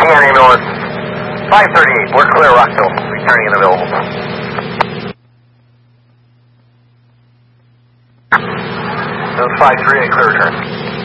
TN ambulance 538, we're clear Rockville, returning and available. Those 538, clear return.